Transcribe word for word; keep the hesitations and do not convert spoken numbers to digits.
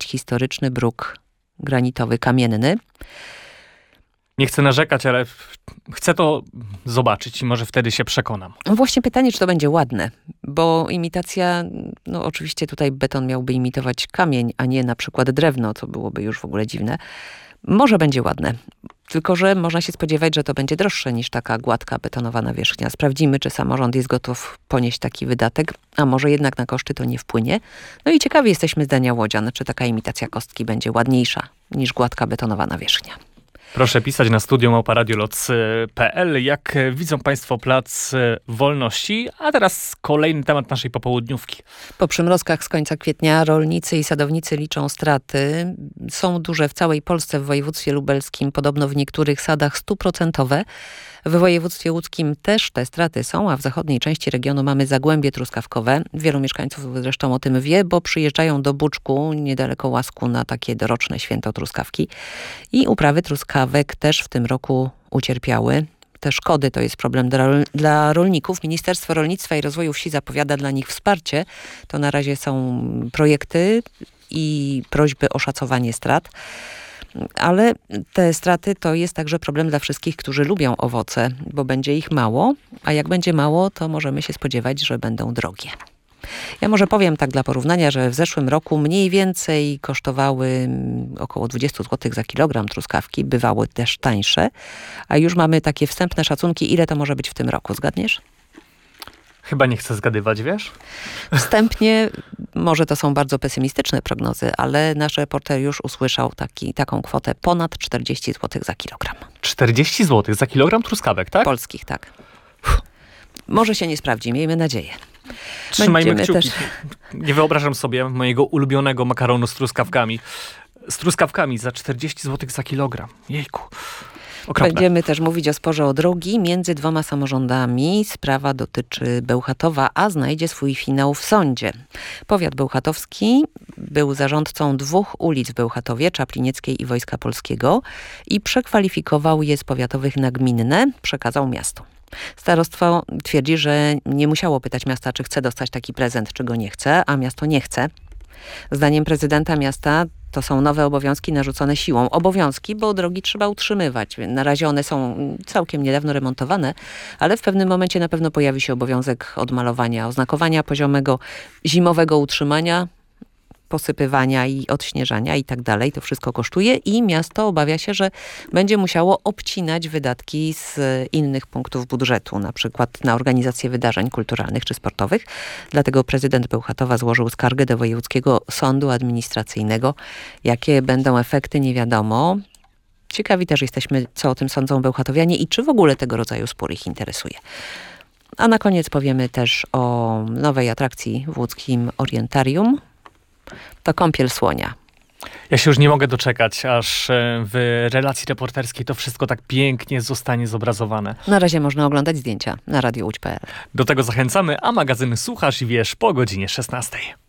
historyczny bruk granitowy, kamienny. Nie chcę narzekać, ale chcę to zobaczyć i może wtedy się przekonam. Właśnie pytanie, czy to będzie ładne, bo imitacja, no oczywiście tutaj beton miałby imitować kamień, a nie na przykład drewno, co byłoby już w ogóle dziwne. Może będzie ładne, tylko że można się spodziewać, że to będzie droższe niż taka gładka betonowa nawierzchnia. Sprawdzimy, czy samorząd jest gotów ponieść taki wydatek, a może jednak na koszty to nie wpłynie. No i ciekawi jesteśmy zdania łodzian, czy taka imitacja kostki będzie ładniejsza niż gładka betonowa nawierzchnia. Proszę pisać na studium małpa radioloc kropka pe el, jak widzą Państwo Plac Wolności. A teraz kolejny temat naszej popołudniówki. Po przymrozkach z końca kwietnia rolnicy i sadownicy liczą straty. Są duże w całej Polsce, w województwie lubelskim, podobno w niektórych sadach stuprocentowe. W województwie łódzkim też te straty są, a w zachodniej części regionu mamy zagłębie truskawkowe. Wielu mieszkańców zresztą o tym wie, bo przyjeżdżają do Buczku, niedaleko Łasku, na takie doroczne święto truskawki. I uprawy truskawek też w tym roku ucierpiały. Te szkody to jest problem dla, dla rolników. Ministerstwo Rolnictwa i Rozwoju Wsi zapowiada dla nich wsparcie. To na razie są projekty i prośby o szacowanie strat. Ale te straty to jest także problem dla wszystkich, którzy lubią owoce, bo będzie ich mało, a jak będzie mało, to możemy się spodziewać, że będą drogie. Ja może powiem tak dla porównania, że w zeszłym roku mniej więcej kosztowały około dwadzieścia złotych za kilogram truskawki, bywały też tańsze, a już mamy takie wstępne szacunki, ile to może być w tym roku. Zgadniesz? Chyba nie chcę zgadywać, wiesz? Wstępnie może to są bardzo pesymistyczne prognozy, ale nasz reporter już usłyszał taki, taką kwotę ponad czterdzieści złotych za kilogram. czterdzieści złotych za kilogram truskawek, tak? Polskich, tak. Może się nie sprawdzi, miejmy nadzieję. Trzymajmy Będziemy kciuki. też... Nie wyobrażam sobie mojego ulubionego makaronu z truskawkami. Z truskawkami za czterdzieści złotych za kilogram. Jejku. Okropne. Będziemy też mówić o sporze o drogi między dwoma samorządami. Sprawa dotyczy Bełchatowa, a znajdzie swój finał w sądzie. Powiat bełchatowski był zarządcą dwóch ulic w Bełchatowie, Czaplinieckiej i Wojska Polskiego i przekwalifikował je z powiatowych na gminne, przekazał miastu. Starostwo twierdzi, że nie musiało pytać miasta, czy chce dostać taki prezent, czy go nie chce, a miasto nie chce. Zdaniem prezydenta miasta to są nowe obowiązki narzucone siłą. Obowiązki, bo drogi trzeba utrzymywać. Na razie one są całkiem niedawno remontowane, ale w pewnym momencie na pewno pojawi się obowiązek odmalowania, oznakowania poziomego, zimowego utrzymania, posypywania i odśnieżania i tak dalej. To wszystko kosztuje i miasto obawia się, że będzie musiało obcinać wydatki z innych punktów budżetu, na przykład na organizację wydarzeń kulturalnych czy sportowych. Dlatego prezydent Bełchatowa złożył skargę do Wojewódzkiego Sądu Administracyjnego. Jakie będą efekty, nie wiadomo. Ciekawi też jesteśmy, co o tym sądzą bełchatowianie i czy w ogóle tego rodzaju spór ich interesuje. A na koniec powiemy też o nowej atrakcji w łódzkim Orientarium. To kąpiel słonia. Ja się już nie mogę doczekać, aż w relacji reporterskiej to wszystko tak pięknie zostanie zobrazowane. Na razie można oglądać zdjęcia na radio łódź kropka pe el. Do tego zachęcamy, a magazyn Słuchasz i Wiesz po godzinie szesnastej.